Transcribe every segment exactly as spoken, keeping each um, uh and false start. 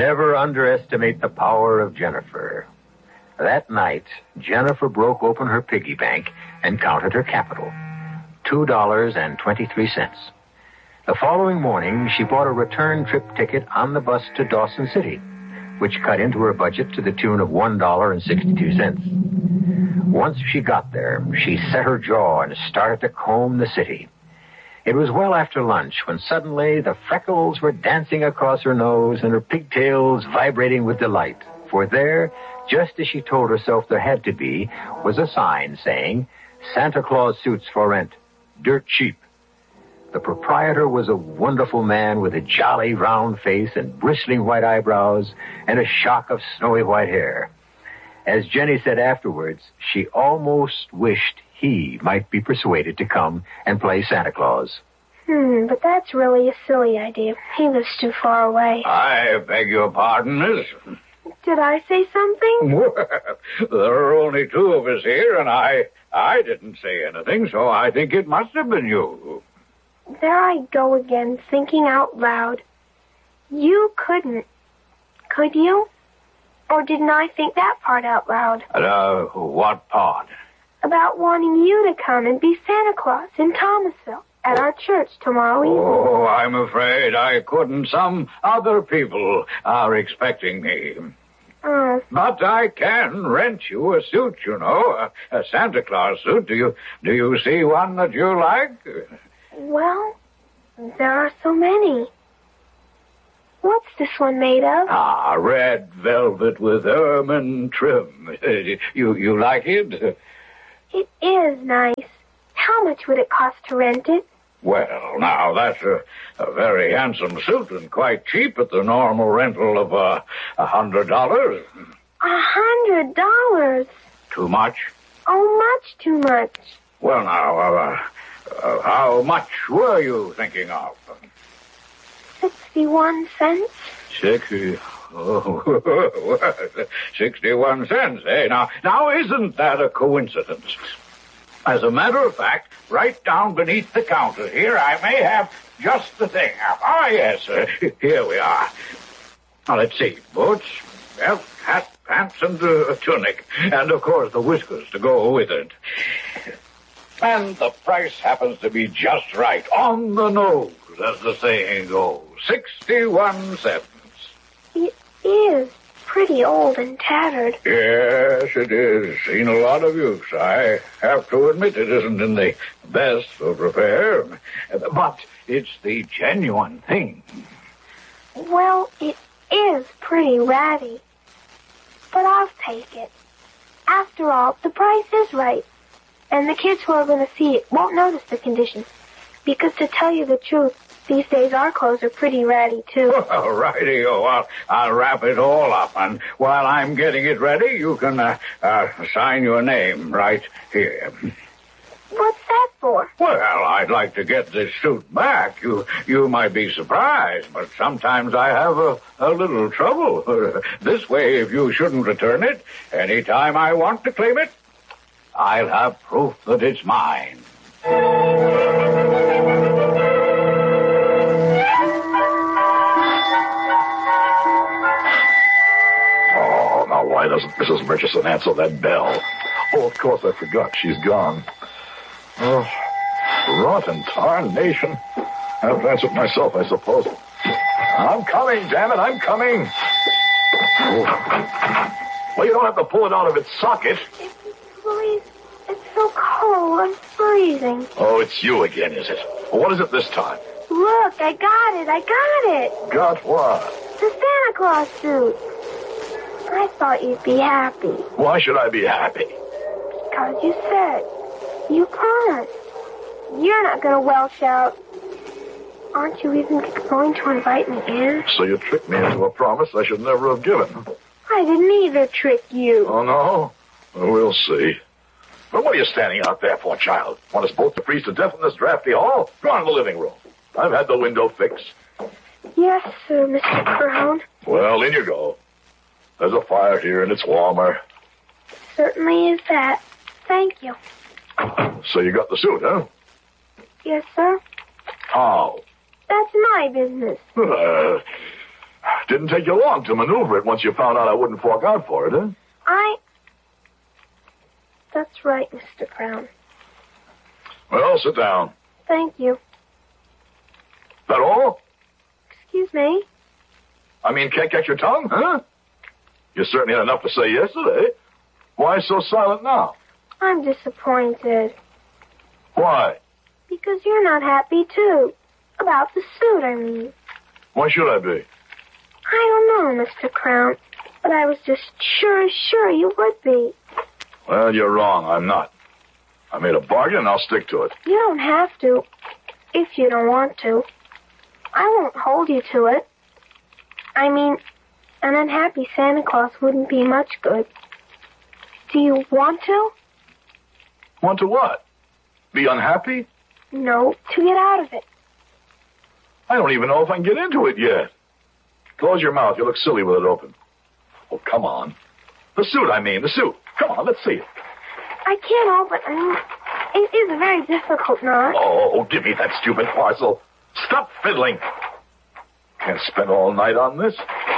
Never underestimate the power of Jennifer. That night, Jennifer broke open her piggy bank and counted her capital. Two dollars and twenty-three cents. The following morning, she bought a return trip ticket on the bus to Dawson City, which cut into her budget to the tune of one dollar and sixty-two cents. Once she got there, she set her jaw and started to comb the city. It was well after lunch when suddenly the freckles were dancing across her nose and her pigtails vibrating with delight. For there, just as she told herself there had to be, was a sign saying, Santa Claus suits for rent, dirt cheap. The proprietor was a wonderful man with a jolly round face and bristling white eyebrows and a shock of snowy white hair. As Jenny said afterwards, she almost wished he might be persuaded to come and play Santa Claus. Hmm, but that's really a silly idea. He lives too far away. I beg your pardon, miss. Did I say something? Well, there are only two of us here, and I I didn't say anything, so I think it must have been you. There I go again, thinking out loud. You couldn't, could you? Or didn't I think that part out loud? Uh, what part? About wanting you to come and be Santa Claus in Thomasville at our church tomorrow evening. Oh, I'm afraid I couldn't. Some other people are expecting me. Oh. But I can rent you a suit, you know, a, a Santa Claus suit. Do you do you see one that you like? Well, there are so many. What's this one made of? Ah, red velvet with ermine trim. You you like it? It is nice. How much would it cost to rent it? Well, now, that's a, a very handsome suit and quite cheap at the normal rental of uh, a hundred dollars. A hundred dollars? Too much? Oh, much too much. Well, now, uh, uh, how much were you thinking of? Sixty-one cents. Sixty... Oh, sixty-one cents, eh? Now, now, isn't that a coincidence? As a matter of fact, right down beneath the counter here, I may have just the thing. Ah, yes, uh, here we are. Now, let's see. Boots, belt, hat, pants, and uh, a tunic. And, of course, the whiskers to go with it. And the price happens to be just right. On the nose, as the saying goes. Sixty-one cents. It is pretty old and tattered. Yes, it is. Seen a lot of use. I have to admit it isn't in the best of repair. But it's the genuine thing. Well, it is pretty ratty. But I'll take it. After all, the price is right. And the kids who are going to see it won't notice the condition. Because to tell you the truth, these days our clothes are pretty ratty, too. Well, righty-o. I'll, I'll wrap it all up. And while I'm getting it ready, you can uh, uh, sign your name right here. What's that for? Well, I'd like to get this suit back. You you might be surprised, but sometimes I have a, a little trouble. Uh, this way, if you shouldn't return it, any time I want to claim it, I'll have proof that it's mine. Why doesn't Missus Murchison answer that bell? Oh, of course, I forgot. She's gone. Oh, rotten tarnation. I have to answer it myself, I suppose. I'm coming, damn it, I'm coming. Oh. Well, you don't have to pull it out of its socket. Please, it's so cold. I'm freezing. Oh, it's you again, is it? Well, what is it this time? Look, I got it. I got it. Got what? The Santa Claus suit. I thought you'd be happy. Why should I be happy? Because you said. You promised. You're not going to Welsh out. Aren't you even going to invite me in? So you tricked me into a promise I should never have given. I didn't either trick you. Oh, no? Well, we'll see. But what are you standing out there for, child? Want us both to freeze to death in this drafty hall? Go on in the living room. I've had the window fixed. Yes, sir, Mister Crone. Well, in you go. There's a fire here, and it's warmer. Certainly is that. Thank you. So you got the suit, huh? Yes, sir. How? That's my business. Uh, Didn't take you long to maneuver it once you found out I wouldn't fork out for it, huh? I... That's right, Mister Crown. Well, sit down. Thank you. That all? Excuse me? I mean, can't catch your tongue, huh? You certainly had enough to say yesterday. Why so silent now? I'm disappointed. Why? Because you're not happy, too. About the suit, I mean. Why should I be? I don't know, Mister Crown, but I was just sure, sure you would be. Well, you're wrong. I'm not. I made a bargain, and I'll stick to it. You don't have to, if you don't want to. I won't hold you to it. I mean, an unhappy Santa Claus wouldn't be much good. Do you want to? Want to what? Be unhappy? No, to get out of it. I don't even know if I can get into it yet. Close your mouth. You look silly with it open. Oh, come on. The suit, I mean, the suit. Come on, let's see it. I can't open it. I mean, it is a very difficult knot. Oh, give me that stupid parcel. Stop fiddling. Can't spend all night on this.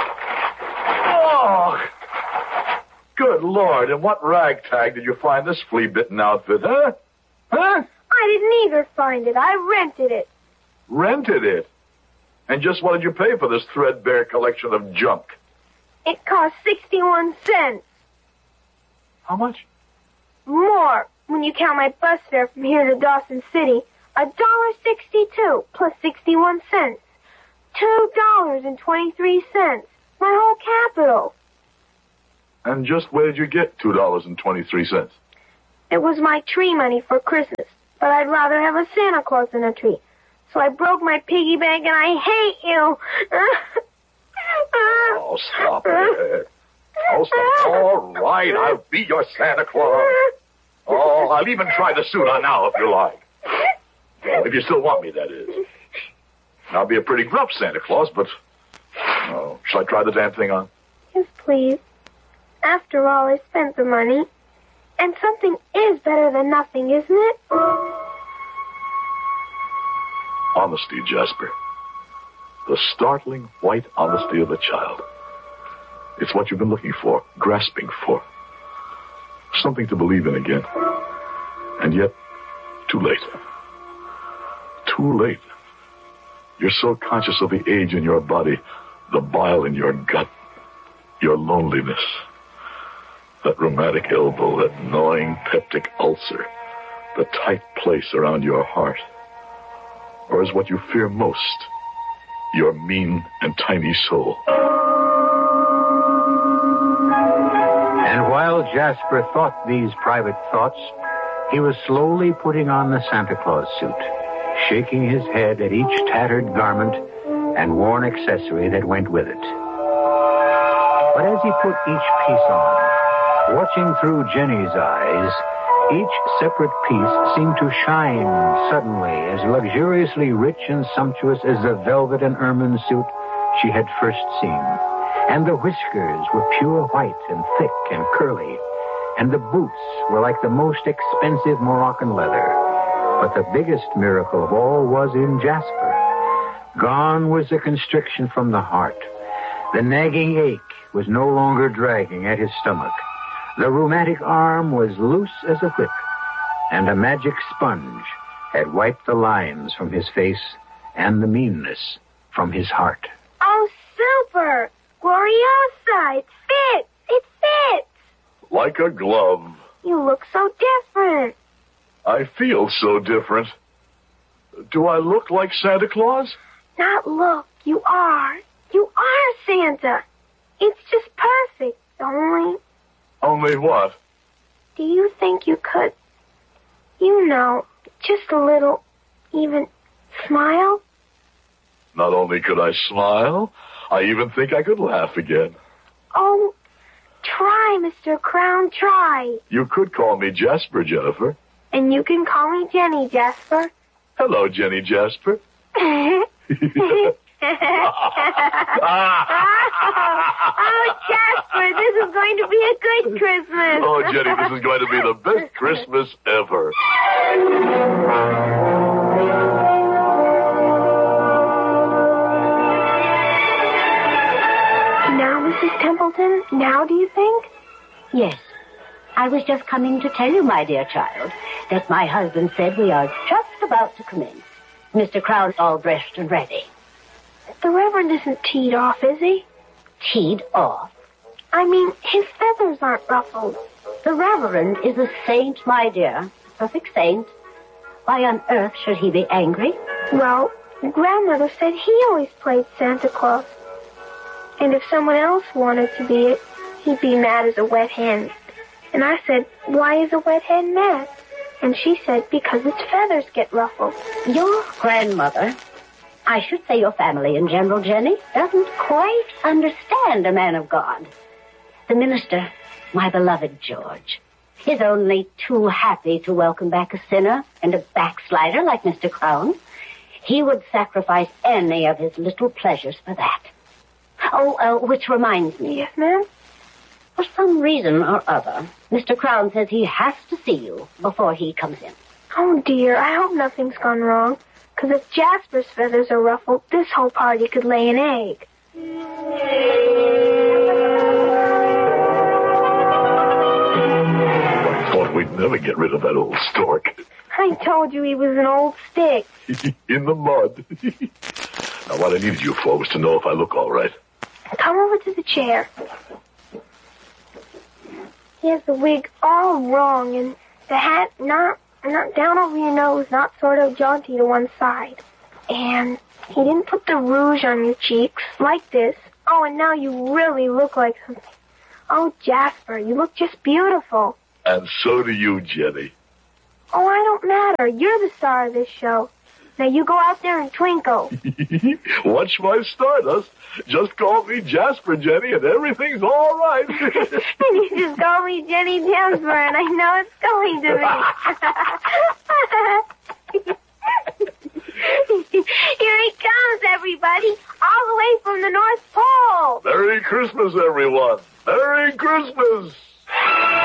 Oh! Good Lord, in what ragtag did you find this flea-bitten outfit, huh? Huh? I didn't either find it. I rented it. Rented it? And just what did you pay for this threadbare collection of junk? It cost sixty-one cents. How much? More, when you count my bus fare from here to Dawson City. A dollar sixty-two plus sixty-one cents. Two dollars and twenty-three cents. My whole capital. And just where did you get two dollars and twenty-three cents? It was my tree money for Christmas, but I'd rather have a Santa Claus than a tree. So I broke my piggy bank, and I hate you. Oh, stop it. Oh, stop. All right, I'll be your Santa Claus. Oh, I'll even try the suit on now if you like. Well, if you still want me, that is. I'll be a pretty gruff Santa Claus, but... Oh, shall I try the damn thing on? Yes, please. After all, I spent the money. And something is better than nothing, isn't it? Honesty, Jasper. The startling white honesty of a child. It's what you've been looking for, grasping for. Something to believe in again. And yet, too late. Too late. You're so conscious of the age in your body, the bile in your gut, your loneliness, that rheumatic elbow, that gnawing peptic ulcer, the tight place around your heart. Or is what you fear most your mean and tiny soul? And while Jasper thought these private thoughts, he was slowly putting on the Santa Claus suit, shaking his head at each tattered garment and worn accessory that went with it. But as he put each piece on, watching through Jenny's eyes, each separate piece seemed to shine suddenly as luxuriously rich and sumptuous as the velvet and ermine suit she had first seen. And the whiskers were pure white and thick and curly, and the boots were like the most expensive Moroccan leather. But the biggest miracle of all was in Jasper. Gone was the constriction from the heart. The nagging ache was no longer dragging at his stomach. The rheumatic arm was loose as a whip, and a magic sponge had wiped the lines from his face and the meanness from his heart. Oh, super! Gloriosa! It fits! It fits! Like a glove. You look so different. I feel so different. Do I look like Santa Claus? Not look. You are. You are Santa. It's just perfect. Only... Only what? Do you think you could, you know, just a little, even smile? Not only could I smile, I even think I could laugh again. Oh, try, Mister Crown, try. You could call me Jasper, Jennifer. And you can call me Jenny, Jasper. Hello, Jenny Jasper. Oh, Jasper, this is going to be a good Christmas. Oh, Jenny, this is going to be the best Christmas ever. Missus Templeton, now do you think? Yes. I was just coming to tell you, my dear child, that my husband said we are just about to commence. Mister Crown's all dressed and ready. The Reverend isn't teed off, is he? Teed off? I mean, his feathers aren't ruffled. The Reverend is a saint, my dear. A perfect saint. Why on earth should he be angry? Well, Grandmother said he always played Santa Claus. And if someone else wanted to be it, he'd be mad as a wet hen. And I said, why is a wet hen mad? And she said, because its feathers get ruffled. Your grandmother, I should say your family in general, Jenny, doesn't quite understand a man of God. The minister, my beloved George, is only too happy to welcome back a sinner and a backslider like Mister Crown. He would sacrifice any of his little pleasures for that. Oh, uh, which reminds me. Yes, ma'am? For some reason or other, Mister Crown says he has to see you before he comes in. Oh, dear, I hope nothing's gone wrong. Because if Jasper's feathers are ruffled, this whole party could lay an egg. I thought we'd never get rid of that old stork. I told you he was an old stick. In the mud. Now, what I needed you folks to know if I look all right. Come over to the chair. He has the wig all wrong, and the hat not not down over your nose, not sort of jaunty to one side. And he didn't put the rouge on your cheeks, like this. Oh, and now you really look like something. Oh, Jasper, you look just beautiful. And so do you, Jenny. Oh, I don't matter. You're the star of this show. Now you go out there and twinkle. Watch my stardust. Just call me Jasper, Jenny, and everything's all right. And you just call me Jenny Jasper, and I know it's going to be. Here he comes, everybody, all the way from the North Pole. Merry Christmas, everyone. Merry Christmas.